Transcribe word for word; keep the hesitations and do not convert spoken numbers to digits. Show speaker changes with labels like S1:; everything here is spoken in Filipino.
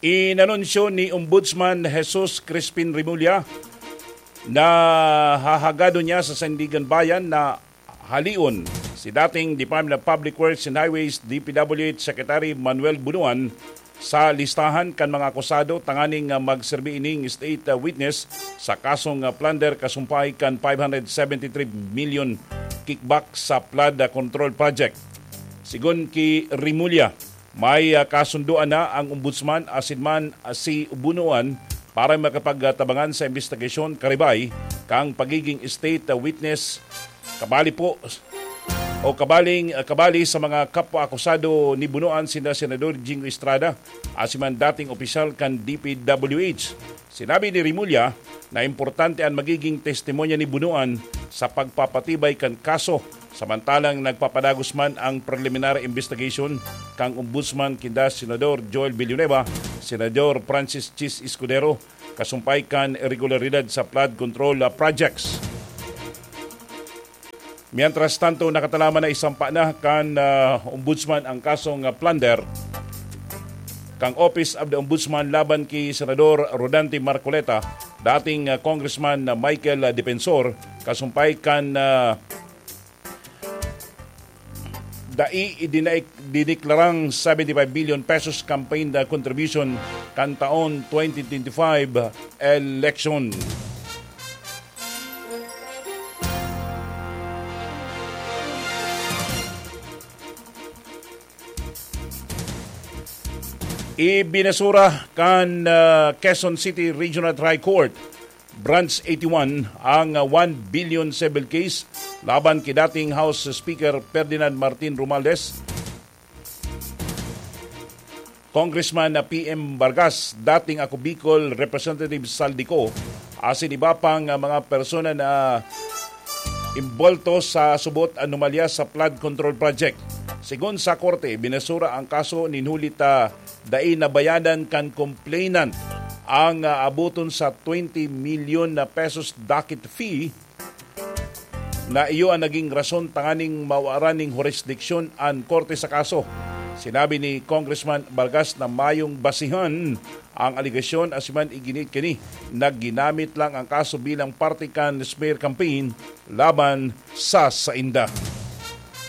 S1: Inanunsyo ni Ombudsman Jesus Crispin Remulla na hahagado niya sa Sandigan Bayan na halion si dating Department of Public Works and Highways D P W H Secretary Manuel Bunuan sa listahan kan mga akusado tanganing magserbi ining state witness sa kasong plunder kasumpay kan five hundred seventy-three million kickback sa flood control project. Sigon ki Remulla, may kasunduan na ang ombudsman asinman si Bunuan para makapagtabangan sa investigasyon karibay kang pagiging state witness kabali po o kabaling kabali sa mga kapwa-akusado ni Bunuan sina Senador Jingo Estrada asiman dating opisyal kan D P W H. Sinabi ni Remulla na importante ang magiging testimonya ni Bunuan sa pagpapatibay kan kaso samantalang nagpapadagos man ang preliminary investigation kang ombudsman kinda Senador Joel Villanueva, Senador Francis Chis Escudero kasumpay kan irregularidad sa flood control projects. Mientras tanto, nakatalaman na isampa na kan uh, ombudsman ang kasong uh, plunder kang Office of the Ombudsman laban ki Senador Rodante Marcoleta, dating uh, Congressman uh, Michael uh, Defensor kasumpay kan uh, dai idineklarang seventy-five billion pesos campaign uh, contribution kan taon twenty twenty-five uh, election. Ibinasura kan uh, Quezon City Regional Trial Court Branch eighty-one ang uh, one billion civil case laban kay dating House Speaker Ferdinand Martin Romualdez, Congressman uh, P M Vargas, dating ako Bicol Representative Saldico, asin iba pang uh, mga persona na imbolto sa subot anomalya sa flood control project. Sigon sa korte, binasura ang kaso ni Nulita dai nabayadan kan complainant ang uh, abuton sa twenty million na pesos docket fee na iyo ang naging rason tanganing mawaraning jurisdiction ang korte sa kaso. Sinabi ni Congressman Vargas na mayong basihan ang aligasyon asiman iginit kini nagginamit lang ang kaso bilang parte kan smear campaign laban sa Sainda.